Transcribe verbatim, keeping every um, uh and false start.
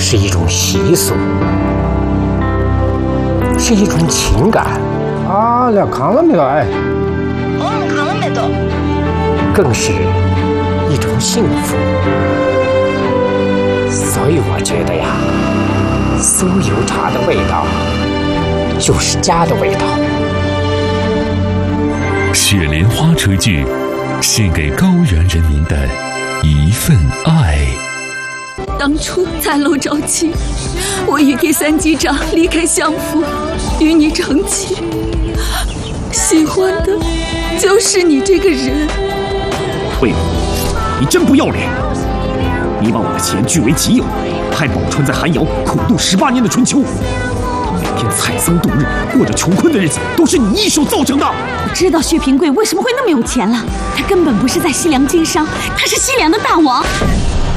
是一种习俗，是一种情感。 啊，了扛了没有？哎， 哦，扛了没有？ 更是一种幸福。所以我觉得呀，酥油茶的味道就是家的味道。 雪莲花炊具，献给高原人民的一份爱。 当初彩楼招亲，我与第三机长离开相府，与你成亲，喜欢的就是你这个人。 魏母，你真不要脸！你把我的钱据为己有，害宝钏在寒窑苦度十八年的春秋，每天采桑度日，过着穷困的日子，都是你一手造成的。 我知道薛平贵为什么会那么有钱了，他根本不是在西凉经商，他是西凉的大王。